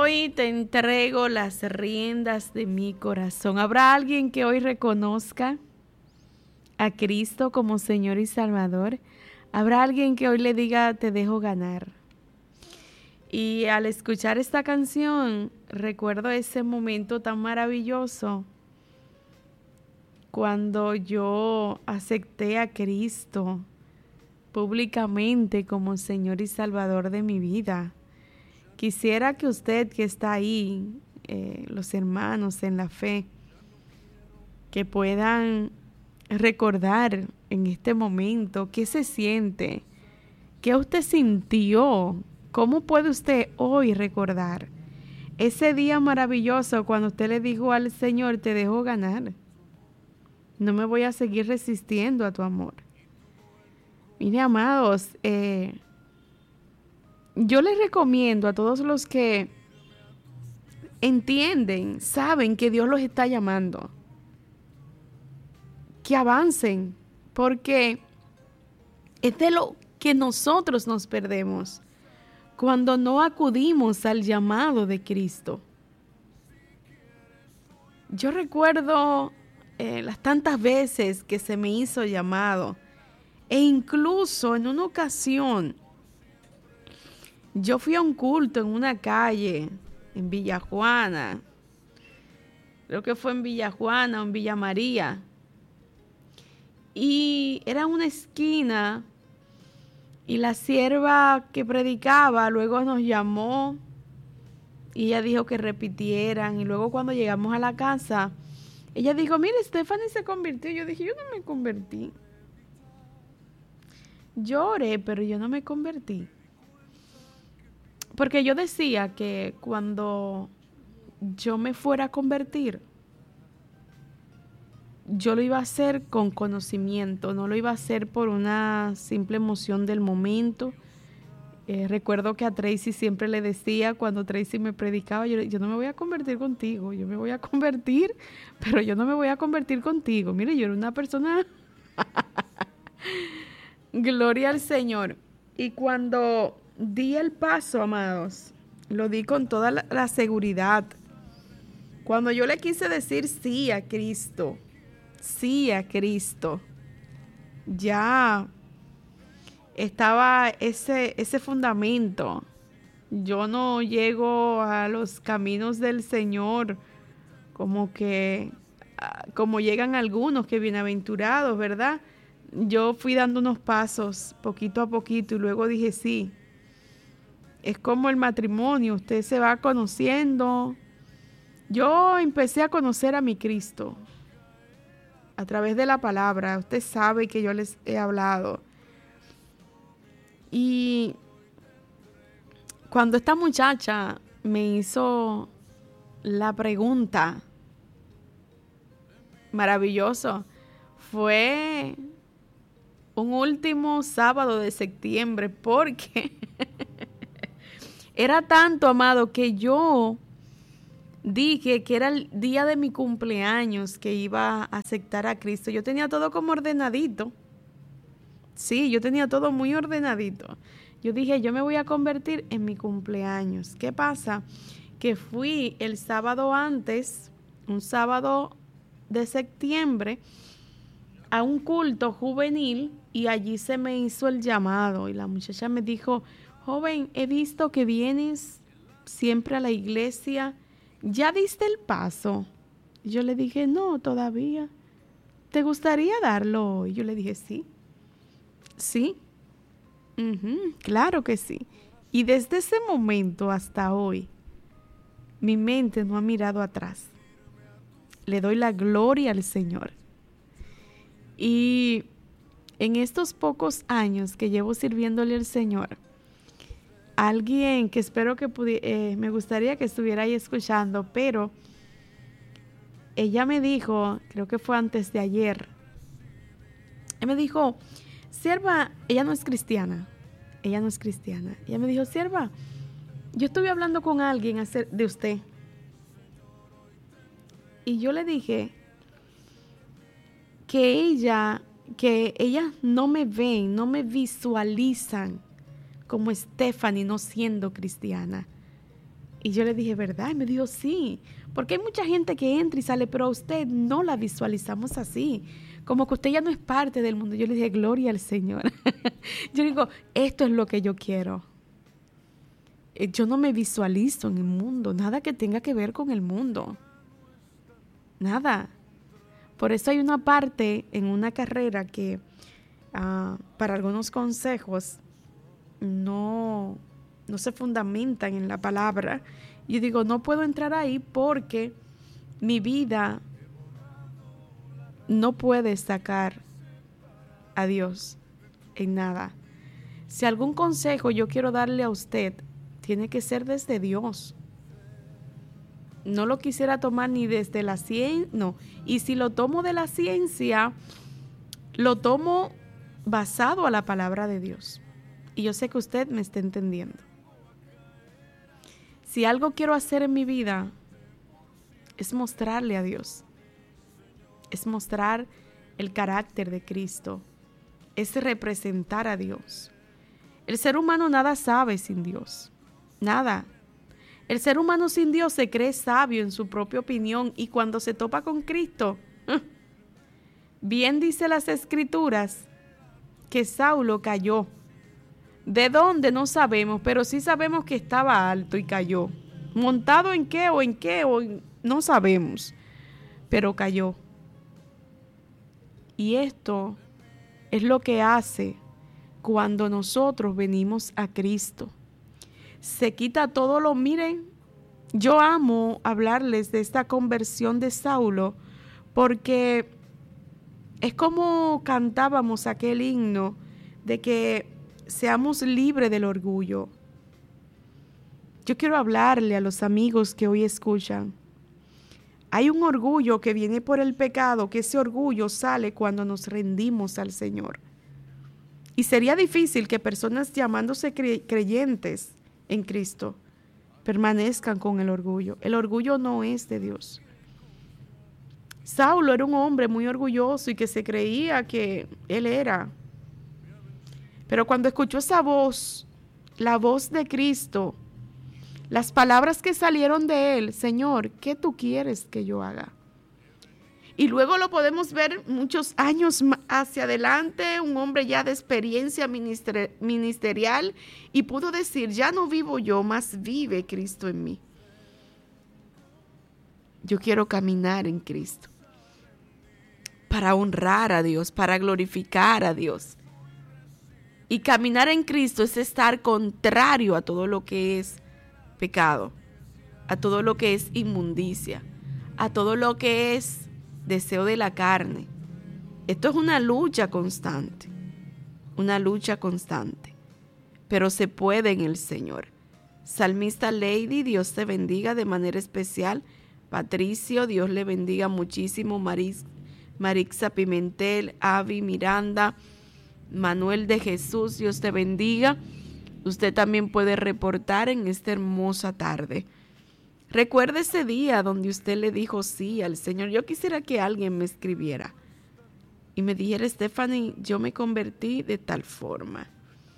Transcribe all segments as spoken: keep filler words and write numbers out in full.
hoy te entrego las riendas de mi corazón. ¿Habrá alguien que hoy reconozca a Cristo como Señor y Salvador? ¿Habrá alguien que hoy le diga, te dejo ganar? Y al escuchar esta canción, recuerdo ese momento tan maravilloso cuando yo acepté a Cristo públicamente como Señor y Salvador de mi vida. Quisiera que usted que está ahí, eh, los hermanos en la fe, que puedan recordar en este momento qué se siente, qué usted sintió, cómo puede usted hoy recordar ese día maravilloso cuando usted le dijo al Señor, te dejo ganar. No me voy a seguir resistiendo a tu amor. Mire, amados, eh, yo les recomiendo a todos los que entienden, saben que Dios los está llamando, que avancen, porque es de lo que nosotros nos perdemos cuando no acudimos al llamado de Cristo. Yo recuerdo eh, las tantas veces que se me hizo llamado, e incluso en una ocasión yo fui a un culto en una calle en Villa Juana, creo que fue en Villa Juana o en Villa María, y era una esquina y la sierva que predicaba luego nos llamó y ella dijo que repitieran, y luego cuando llegamos a la casa ella dijo, mire, Stephanie se convirtió. Yo dije, yo no me convertí. Yo oré, pero yo no me convertí. Porque yo decía que cuando yo me fuera a convertir, yo lo iba a hacer con conocimiento, no lo iba a hacer por una simple emoción del momento. Eh, recuerdo que a Tracy siempre le decía, cuando Tracy me predicaba, yo, yo no me voy a convertir contigo, yo me voy a convertir, pero yo no me voy a convertir contigo. Mire, yo era una persona... Gloria al Señor. Y cuando di el paso, amados, lo di con toda la, la seguridad. Cuando yo le quise decir sí a Cristo, sí a Cristo, ya estaba ese, ese fundamento. Yo no llego a los caminos del Señor como que, como llegan algunos, que bienaventurados, ¿verdad? Yo fui dando unos pasos poquito a poquito y luego dije sí. Es como el matrimonio, usted se va conociendo. Yo empecé a conocer a mi Cristo a través de la palabra. Usted sabe que yo les he hablado. Y cuando esta muchacha me hizo la pregunta, maravilloso, fue un último sábado de septiembre, porque era tanto, amado, que yo dije que era el día de mi cumpleaños que iba a aceptar a Cristo. Yo tenía todo como ordenadito. Sí, yo tenía todo muy ordenadito. Yo dije, yo me voy a convertir en mi cumpleaños. ¿Qué pasa? Que fui el sábado antes, un sábado de septiembre, a un culto juvenil y allí se me hizo el llamado. Y la muchacha me dijo, joven, he visto que vienes siempre a la iglesia. ¿Ya diste el paso? Y yo le dije, no, todavía. ¿Te gustaría darlo hoy? Yo le dije, sí. Sí, uh-huh, claro que sí. Y desde ese momento hasta hoy, mi mente no ha mirado atrás. Le doy la gloria al Señor. Y en estos pocos años que llevo sirviéndole al Señor, alguien que espero que pudi- eh, me gustaría que estuviera ahí escuchando, pero ella me dijo, creo que fue antes de ayer, ella me dijo, sierva, ella no es cristiana, ella no es cristiana. Ella me dijo, sierva, yo estuve hablando con alguien acer- de usted. Y yo le dije que ella, que ellas no me ven, no me visualizan como Stephanie no siendo cristiana. Y yo le dije, ¿verdad? Y me dijo, sí, porque hay mucha gente que entra y sale, pero a usted no la visualizamos así, como que usted ya no es parte del mundo. Yo le dije, gloria al Señor. Yo digo, esto es lo que yo quiero. Yo no me visualizo en el mundo, nada que tenga que ver con el mundo. Nada. Por eso hay una parte en una carrera que uh, para algunos consejos no, no se fundamentan en la palabra. Yo digo, no puedo entrar ahí porque mi vida no puede sacar a Dios en nada. Si algún consejo yo quiero darle a usted, tiene que ser desde Dios. No lo quisiera tomar ni desde la ciencia, no. Y si lo tomo de la ciencia, lo tomo basado a la palabra de Dios. Y yo sé que usted me está entendiendo. Si algo quiero hacer en mi vida, es mostrarle a Dios. Es mostrar el carácter de Cristo. Es representar a Dios. El ser humano nada sabe sin Dios. Nada. El ser humano sin Dios se cree sabio en su propia opinión y cuando se topa con Cristo, bien dice las Escrituras que Saulo cayó. ¿De dónde? No sabemos, pero sí sabemos que estaba alto y cayó. ¿Montado en qué o en qué? O en... No sabemos, pero cayó. Y esto es lo que hace cuando nosotros venimos a Cristo. Se quita todo lo, miren, yo amo hablarles de esta conversión de Saulo porque es como cantábamos aquel himno de que seamos libres del orgullo. Yo quiero hablarle a los amigos que hoy escuchan. Hay un orgullo que viene por el pecado, que ese orgullo sale cuando nos rendimos al Señor. Y sería difícil que personas llamándose creyentes en Cristo permanezcan con el orgullo. El orgullo no es de Dios. Saulo era un hombre muy orgulloso y que se creía que él era. Pero cuando escuchó esa voz, la voz de Cristo, las palabras que salieron de él, Señor, ¿qué tú quieres que yo haga? Y luego lo podemos ver muchos años hacia adelante, un hombre ya de experiencia minister- ministerial y pudo decir, ya no vivo yo, más vive Cristo en mí. Yo quiero caminar en Cristo para honrar a Dios, para glorificar a Dios. Y caminar en Cristo es estar contrario a todo lo que es pecado, a todo lo que es inmundicia, a todo lo que es deseo de la carne. Esto es una lucha constante, una lucha constante, pero se puede en el Señor. Salmista Lady, Dios te bendiga de manera especial. Patricio, Dios le bendiga muchísimo. Maris, Marixa Pimentel, Avi, Miranda, Manuel de Jesús, Dios te bendiga. Usted también puede reportar en esta hermosa tarde. Recuerde ese día donde usted le dijo sí al Señor. Yo quisiera que alguien me escribiera y me dijera, Stephanie, yo me convertí de tal forma.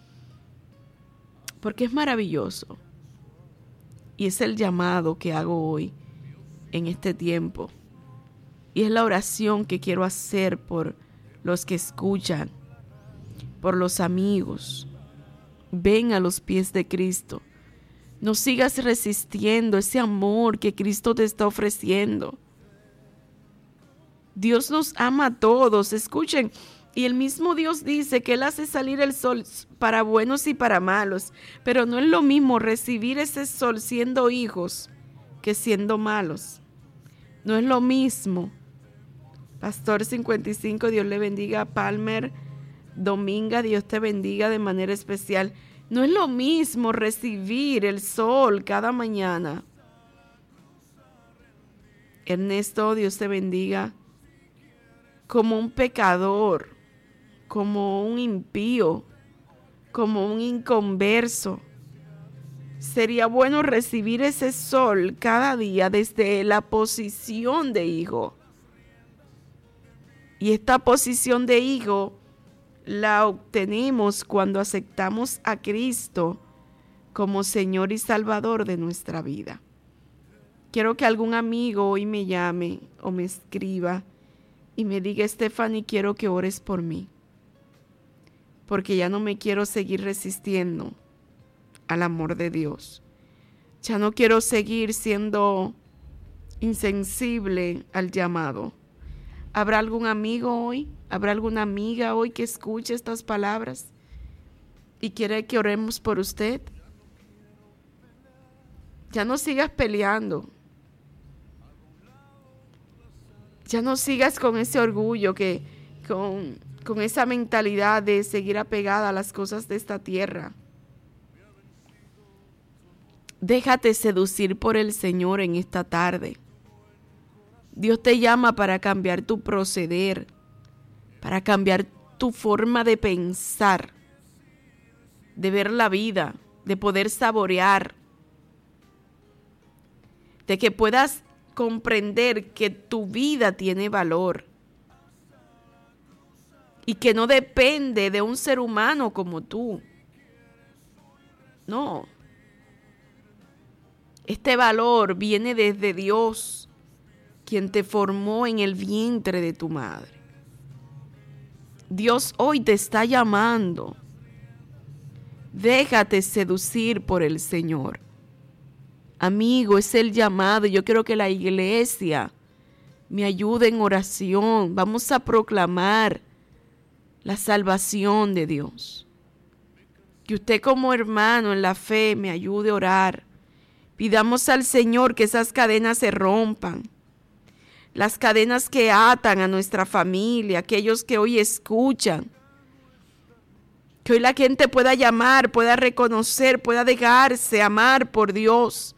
Porque es maravilloso. Y es el llamado que hago hoy, en este tiempo. Y es la oración que quiero hacer por los que escuchan, por los amigos. Ven a los pies de Cristo. No sigas resistiendo ese amor que Cristo te está ofreciendo. Dios nos ama a todos, escuchen. Y el mismo Dios dice que Él hace salir el sol para buenos y para malos. Pero no es lo mismo recibir ese sol siendo hijos que siendo malos. No es lo mismo. Pastor cincuenta y cinco, Dios le bendiga. Palmer Dominga, Dios te bendiga de manera especial. No es lo mismo recibir el sol cada mañana. Ernesto, Dios te bendiga. Como un pecador, como un impío, como un inconverso. Sería bueno recibir ese sol cada día desde la posición de hijo. Y esta posición de hijo la obtenemos cuando aceptamos a Cristo como Señor y Salvador de nuestra vida. Quiero que algún amigo hoy me llame o me escriba y me diga: Stephanie, quiero que ores por mí, porque ya no me quiero seguir resistiendo al amor de Dios. Ya no quiero seguir siendo insensible al llamado. ¿Habrá algún amigo hoy? ¿Habrá alguna amiga hoy que escuche estas palabras y quiere que oremos por usted? Ya no sigas peleando. Ya no sigas con ese orgullo, que, con, con esa mentalidad de seguir apegada a las cosas de esta tierra. Déjate seducir por el Señor en esta tarde. Dios te llama para cambiar tu proceder, para cambiar tu forma de pensar, de ver la vida, de poder saborear, de que puedas comprender que tu vida tiene valor y que no depende de un ser humano como tú. No. Este valor viene desde Dios, quien te formó en el vientre de tu madre. Dios hoy te está llamando. Déjate seducir por el Señor. Amigo, es el llamado. Yo quiero que la iglesia me ayude en oración. Vamos a proclamar la salvación de Dios. Que usted como hermano en la fe me ayude a orar. Pidamos al Señor que esas cadenas se rompan. Las cadenas que atan a nuestra familia, aquellos que hoy escuchan. Que hoy la gente pueda llamar, pueda reconocer, pueda dejarse amar por Dios.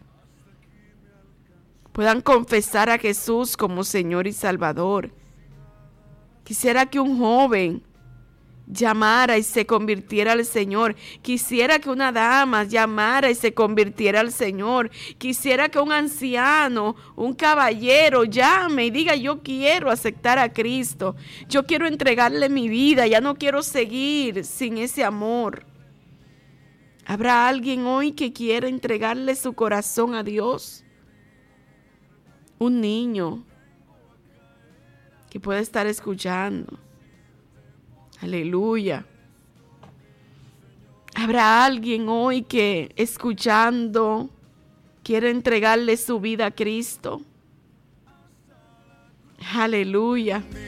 Puedan confesar a Jesús como Señor y Salvador. Quisiera que un joven llamara y se convirtiera al Señor. Quisiera que una dama llamara y se convirtiera al Señor. Quisiera que un anciano, un caballero llame y diga: yo quiero aceptar a Cristo. Yo quiero entregarle mi vida. Ya no quiero seguir sin ese amor. ¿Habrá alguien hoy que quiera entregarle su corazón a Dios? Un niño que puede estar escuchando. Aleluya. ¿Habrá alguien hoy que escuchando quiere entregarle su vida a Cristo? Aleluya.